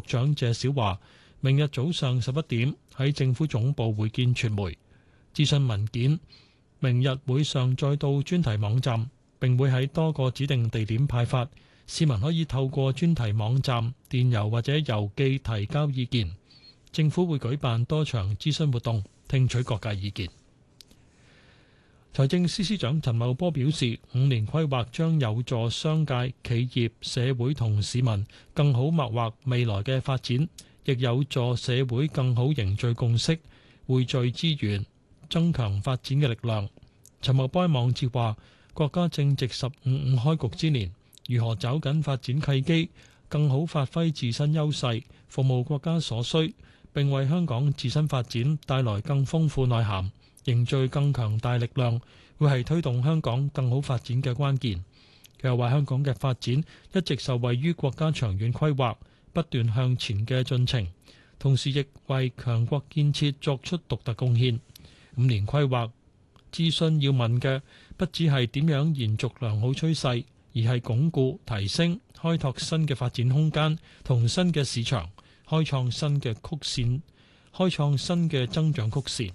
長謝小華明日早上11點喺政府總部會見傳媒。諮詢文件明日會上載到專題網站，並會喺多個指定地點派發，市民可以透過專題網站、電郵或者郵寄提交意見。政府會舉辦多場諮詢活動，聽取各界意見。財政司司長陳茂波表示，5年規劃將有助商界、企業、社會同市民更好擘劃未來嘅發展，亦有助社會更好凝聚共識、匯聚資源、增強發展嘅力量。陳茂波喺網誌話，國家正值15開局之年，如何抓緊發展契機，更好發揮自身優勢，服務國家所需，並為香港自身發展帶來更豐富內涵，凝聚更強大力量，會係推動香港更好發展嘅關鍵。佢又話香港嘅發展一直受惠於國家長遠規劃不斷向前嘅進程，同時亦為強國建設作出獨特貢獻。5年規劃諮詢要問嘅不只係點樣延續良好趨勢，而係鞏固、提升、開拓新嘅發展空間同新嘅市場，開創新嘅曲線，開創新嘅增長曲線。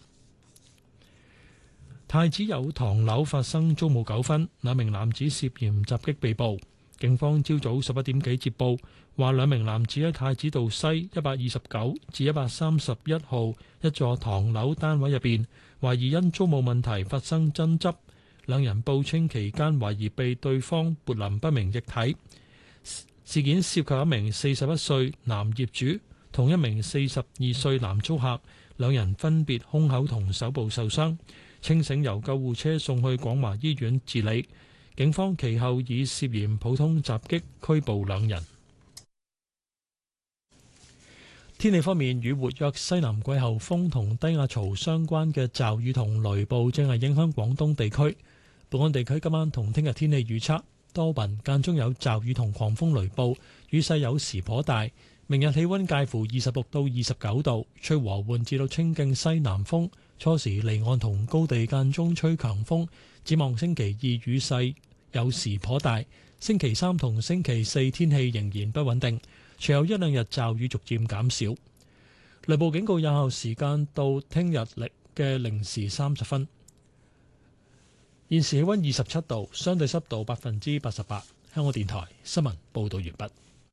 太子有唐樓發生租務糾紛，兩名男子涉嫌襲擊被捕。警方朝早11點幾接報，話兩名男子喺太子道西129至131號一座唐樓單位入邊，懷疑因租務問題發生爭執。兩人報稱期間懷疑被對方潑淋不明液體。事件涉及一名41歲男業主同一名42歲男租客，兩人分別胸口同手部受傷，清醒由救護車送去廣華醫院治理。警方其後以涉嫌普通襲擊拘捕兩人。天氣方面，與活躍西南季候風同低壓槽相關嘅驟雨同雷暴正係影響廣東地區。本港地區今晚同聽日天氣預測多雲，間中有驟雨同狂風雷暴，雨勢有時頗大。明日氣溫介乎26到29度，吹和緩至到清勁西南風，初時離岸同高地間中吹強風。展望星期2雨勢有時頗大，星期3同星期4天氣仍然不穩定，隨後一兩日驟雨逐漸減少。雷暴警告有效時間到聽日嘅0時30分。現時氣溫27度，相對濕度88%。香港電台新聞報道完畢。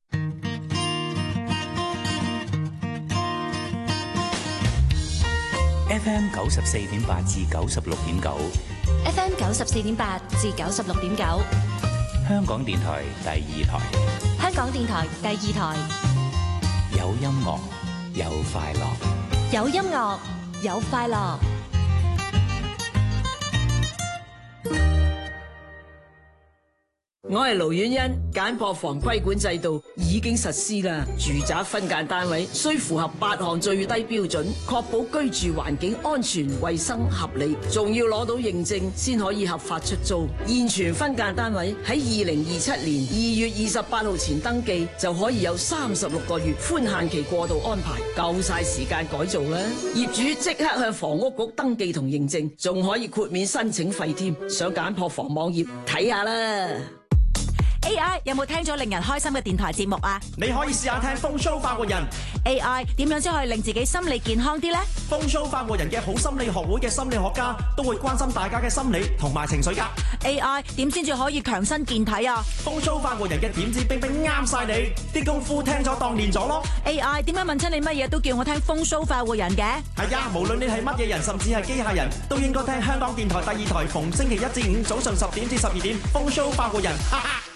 FM 94.8至96.9 ，FM 94.8至96.9， 香港電台第二台， 香港電台第二台， 有音樂，有快樂， 有音樂，有快樂。 我係盧婉欣，簡樸房規管制度已經實施啦。住宅分間單位需符合8項最低標準，確保居住環境安全、衛生、合理，仲要攞到認證先可以合法出租。現存分間單位喺2027年2月28號前登記，就可以有36個月寬限期過渡安排，夠晒時間改造啦。業主即刻向房屋局登記同認證，仲可以豁免申請費添。上簡樸房網頁睇下啦。 AI 有冇聽咗令人開心嘅電台節目啊？ 你可以試下聽風騷發活人。 AI 點樣先可以令自己心理健康啲呢？ 風騷發活人嘅好心理學會嘅心理學家都會關心大家嘅心理同埋情緒㗎。 AI 點先至可以強身健體啊？ 風騷發活人嘅點子冰冰啱晒你，啲功夫聽咗當練咗咯。 AI 點解問親你乜嘢都叫我聽風騷發活人嘅？ 係啊，無論你係乜嘢人，甚至係機械人，都應該聽香港電台第二台，逢星期1至5早上10點至12點，風騷發活人，哈哈。